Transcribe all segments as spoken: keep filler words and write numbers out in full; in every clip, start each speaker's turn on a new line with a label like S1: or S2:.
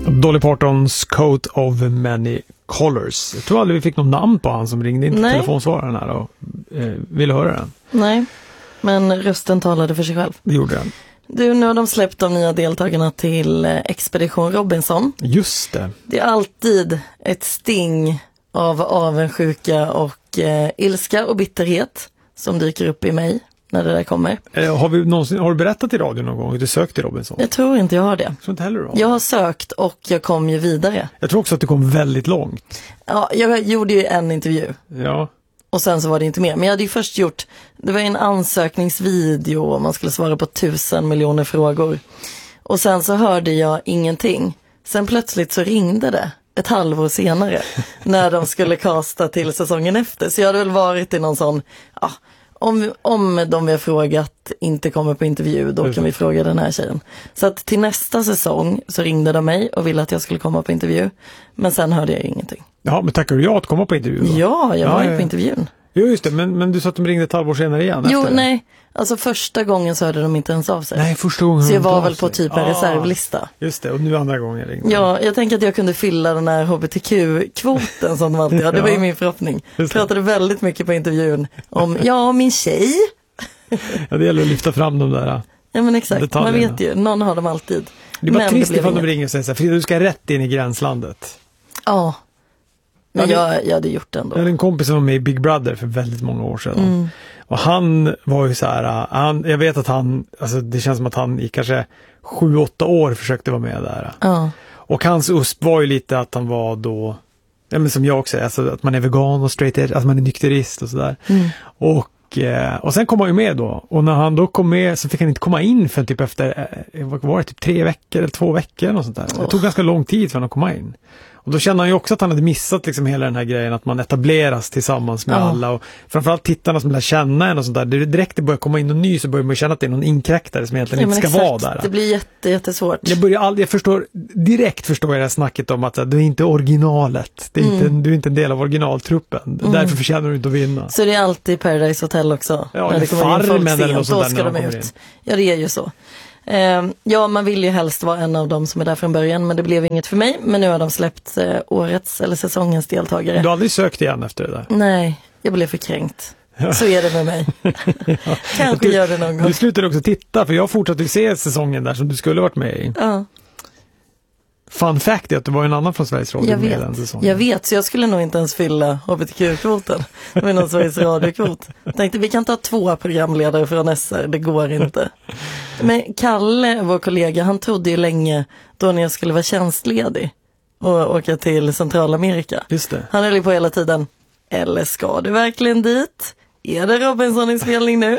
S1: Dolly Partons Coat of Many Colors. Jag tror aldrig vi fick någon namn på han som ringde in till
S2: Nej.
S1: telefonsvararen här och eh, ville höra den.
S2: Nej, men rösten talade för sig själv.
S1: Det gjorde den.
S2: Du, nu har de släppt de nya deltagarna till Expedition Robinson.
S1: Just det.
S2: Det är alltid ett sting av avundsjuka och eh, ilska och bitterhet som dyker upp i mig när det där kommer.
S1: Eh, har, vi någonsin, har du berättat i radio någon gång hur du sökte Robinson?
S2: Jag tror inte jag har det.
S1: Jag tror inte heller du har.
S2: Jag har sökt och jag kom ju vidare.
S1: Jag tror också att du kom väldigt långt.
S2: Ja, jag gjorde ju en intervju.
S1: Ja.
S2: Och sen så var det inte mer. Men jag hade ju först gjort, det var en ansökningsvideo och man skulle svara på tusen miljoner frågor. Och sen så hörde jag ingenting. Sen plötsligt så ringde det ett halvår senare när de skulle kasta till säsongen efter. Så jag hade väl varit i någon sån, ja, om, om de vi har frågat inte kommer på intervju, då kan vi fråga den här tjejen. Så att till nästa säsong så ringde de mig och ville att jag skulle komma på intervju. Men sen hörde jag ingenting.
S1: Ja, men tackar du ja att komma på intervju då?
S2: Ja, jag var
S1: ja,
S2: ju
S1: ja.
S2: på intervjun.
S1: Jo, just det. Men, men du sa att de ringde ett halvår senare igen?
S2: Jo,
S1: efter
S2: nej. Alltså första gången så hörde de inte ens av sig.
S1: Nej, första gången.
S2: Så jag
S1: de
S2: var
S1: av
S2: väl på
S1: sig.
S2: typ en
S1: ah,
S2: reservlista.
S1: Just det, och nu andra gången ringde.
S2: Ja, jag tänker att jag kunde fylla den här H B T Q-kvoten som de alltid har. Det var ju min förhoppning. Jag pratade väldigt mycket på intervjun om, ja, min tjej.
S1: Ja, det gäller att lyfta fram de där.
S2: Ja, men exakt.
S1: Detaljerna.
S2: Man vet ju, någon har dem alltid.
S1: Det är bara
S2: men
S1: trist
S2: det
S1: ifall de
S2: inget.
S1: ringer och säger så här, Frida, du ska rätt in i gränslandet.
S2: Ja, men
S1: Ja, det-
S2: jag, jag hade gjort det ändå.
S1: Jag hade en kompis som var med i Big Brother för väldigt många år sedan.
S2: Mm.
S1: Och han var ju så här, han, jag vet att han, alltså det känns som att han i kanske sju, åtta år försökte vara med där.
S2: Ja,
S1: Och hans U S P var ju lite att han var då, ja men som jag också, alltså att man är vegan och straight edge, att man är nykterist och sådär.
S2: Mm.
S1: Och, eh, och sen kom han ju med då. Och när han då kom med så fick han inte komma in för typ efter, eh, vad var det, typ tre veckor eller två veckor eller något sånt där. Det tog ganska lång tid för honom att komma in. Och då kände han ju också att han hade missat liksom hela den här grejen att man etableras tillsammans med
S2: Ja.
S1: alla och framförallt tittarna som lär känna en och sånt där. Det direkt det börjar komma in någon ny så börjar man känna att det är någon inkräktare som egentligen
S2: ja men
S1: inte ska
S2: exakt.
S1: vara där.
S2: Det blir jätte, jättesvårt.
S1: Jag börjar aldrig, jag förstår, direkt förstår jag det här snacket om att du är inte originalet. Det är
S2: Mm.
S1: inte, du är inte en del av originaltruppen.
S2: Mm.
S1: Därför förtjänar du inte att vinna.
S2: Så det är alltid Paradise Hotel också.
S1: Ja,
S2: när
S1: eller
S2: det kommer in folk
S1: Farmen eller
S2: sent,
S1: något sånt
S2: då
S1: där
S2: ska
S1: när
S2: de
S1: de kommer
S2: ut.
S1: in.
S2: Ja, det är ju så. Eh, ja, man vill ju helst vara en av dem som är där från början, men det blev inget för mig. Men nu har de släppt eh, årets eller säsongens deltagare.
S1: Du har aldrig sökt igen efter det där?
S2: Nej, jag blev för kränkt. Så är det med mig. Kanske
S1: du,
S2: gör det någon gång.
S1: Du slutade också titta, för jag fortsatte se säsongen där som du skulle varit med i.
S2: Ja,
S1: Fun fact är att det var en annan från Sveriges Radio
S2: jag
S1: med
S2: vet.
S1: den säsongen.
S2: Jag vet, så jag skulle nog inte ens fylla H B T Q-kvoten med någon Sveriges Radio-kvot. Jag tänkte, vi kan ta två programledare från S R, det går inte. Men Kalle, vår kollega, han trodde ju länge då när jag skulle vara tjänstledig och åka till Centralamerika.
S1: Just det.
S2: Han höll ju på hela tiden, eller ska du verkligen dit? Är det Robinson-inspelning nu?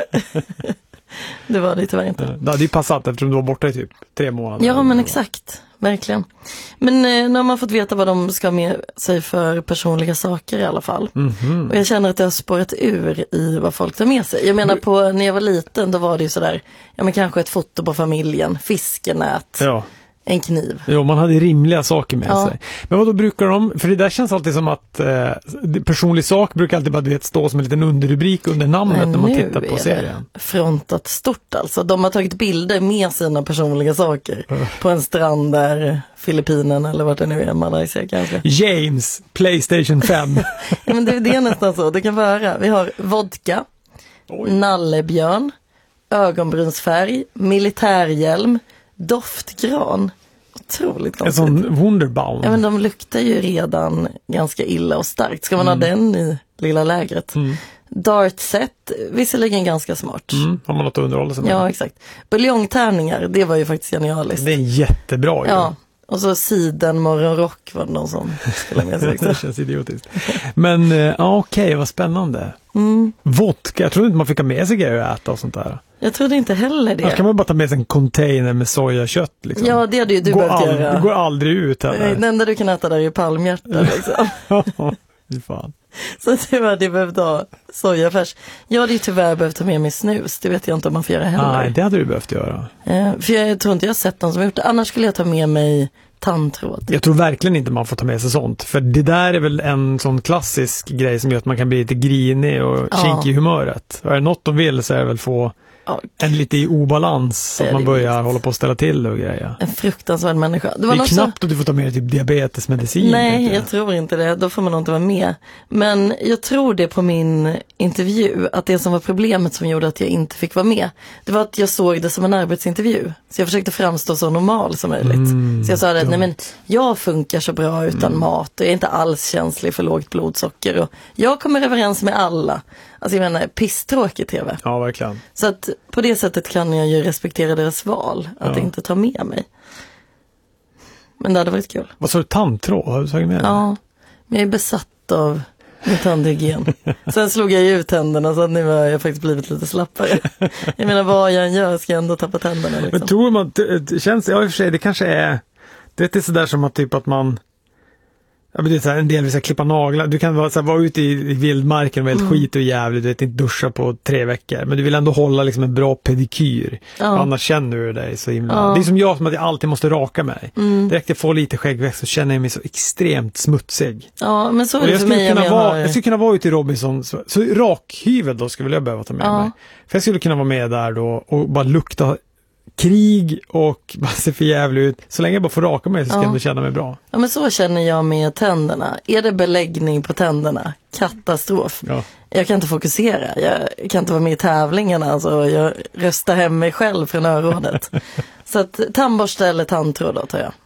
S2: Det var det tyvärr inte.
S1: Det hade ju passat eftersom du var borta i typ tre månader.
S2: Ja, men exakt. Verkligen. Men eh, nu har man fått veta vad de ska med sig för personliga saker i alla fall.
S1: Mm-hmm.
S2: Och jag känner att det har spårat ur i vad folk tar med sig. Jag menar på, när jag var liten då var det ju sådär, ja men kanske ett foto på familjen, fiskenät,
S1: Ja.
S2: en kniv.
S1: Jo, man hade rimliga saker med
S2: Ja.
S1: sig. Men vad då brukar de, för det där känns alltid som att eh, personlig sak brukar alltid bara du vet, stå som en liten underrubrik under namnet
S2: Men
S1: när man
S2: nu
S1: tittar på
S2: är
S1: serien.
S2: det frontat stort alltså. De har tagit bilder med sina personliga saker på en strand där, Filippinerna eller vart det nu är, Malaysia kanske.
S1: James, Playstation fem.
S2: Ja, men det, det är nästan så, det kan vara. Vi har vodka,
S1: Oj.
S2: nallebjörn, ögonbrynsfärg, militärhjälm, doftgran. Otroligt
S1: En
S2: konstigt.
S1: sån Wunderbaum.
S2: Ja, men de luktar ju redan ganska illa och starkt. Ska man
S1: Mm.
S2: ha den i lilla lägret?
S1: Mm.
S2: Dartset, visserligen ganska smart.
S1: Mm, har man något att underhålla sig med.
S2: Ja, exakt. Buljongtärningar, det var ju faktiskt genialiskt.
S1: Det är jättebra ju.
S2: Ja, och så siden morgonrock var det någon som skulle med sig också.
S1: Det känns idiotiskt. Men eh, ja, okej, vad spännande.
S2: Mm.
S1: Vodka, jag trodde inte man fick ha med sig grejer att äta och sånt där.
S2: Jag trodde inte heller det.
S1: Annars kan man bara ta med sig en container med sojakött liksom.
S2: Ja, det hade ju du
S1: går
S2: behövt
S1: aldrig,
S2: göra.
S1: Det går aldrig ut heller.
S2: Det enda du kan äta där är palmhjärta liksom.
S1: Fy fan.
S2: Så du hade behövt ha sojafärs. Jag hade ju tyvärr behövt ta med mig snus. Det vet jag inte om man får göra heller.
S1: Nej, det hade du behövt göra.
S2: Eh, för jag tror inte jag har sett någon som har gjort det. Annars skulle jag ta med mig tandtråd.
S1: Jag tror verkligen inte man får ta med sig sånt. För det där är väl en sån klassisk grej som gör att man kan bli lite grinig och
S2: Ja.
S1: kinkig i humöret. Och är det något de vill så är det väl få
S2: Ja.
S1: En lite i obalans så
S2: Det
S1: att
S2: är
S1: man
S2: det
S1: börjar
S2: viktigt.
S1: hålla på att ställa till och grejer.
S2: En fruktansvärd människa. Det,
S1: Det
S2: var
S1: är
S2: något
S1: knappt
S2: så...
S1: att du får ta med typ diabetesmedicin.
S2: Nej, jag tror inte det. Då får man nog inte vara med. Men jag tror det på min intervju, att det som var problemet som gjorde att jag inte fick vara med, det var att jag såg det som en arbetsintervju. Så jag försökte framstå så normal som möjligt. Mm, så jag sa att nej men jag funkar så bra utan mm. mat och jag är inte alls känslig för lågt blodsocker och jag kommer överens med alla. Alltså jag menar, pisstråkig tv.
S1: Ja, verkligen.
S2: Så att på det sättet kan jag ju respektera deras val, att ja. inte ta med mig. Men det hade varit kul.
S1: Vad sa du, tandtråd? Har du tagit med det?
S2: Ja, men jag är besatt av min tandhygien. Sen slog jag ju ut tänderna så att nu har jag faktiskt blivit lite slappare. Jag menar, vad jag än gör ska jag ändå tappa tänderna. Liksom.
S1: Men tror man, det känns, ja i och för sig, det kanske är, det är sådär som att typ att man, ja, men det är så här, en del vill så här, klippa naglar. Du kan vara, så här, vara ute i, i vildmarken och helt mm. skit och jävligt. Du vet inte duscha på tre veckor. Men du vill ändå hålla liksom en bra pedikyr. Ja. Annars känner du dig så himla. Ja. Det är som jag som att jag alltid måste raka mig. Mm. Direkt jag får lite skäggväxt så känner jag mig så extremt smutsig.
S2: Ja, men så är det
S1: jag
S2: för mig.
S1: Kunna
S2: jag,
S1: vara,
S2: har...
S1: jag skulle kunna vara ute i Robinson. Så, så rakhyvel då skulle jag behöva ta med ja. mig. För jag skulle kunna vara med där då och bara lukta krig och bara se för jävligt ut. Så länge jag bara får raka mig så ska ja. jag ändå känna mig bra.
S2: Ja, men så känner jag med tänderna. Är det beläggning på tänderna? Katastrof. Ja. Jag kan inte fokusera. Jag kan inte vara med i tävlingarna. Alltså, jag röstar hem mig själv från örådet. Så att tandborste eller tandtråd då tar jag.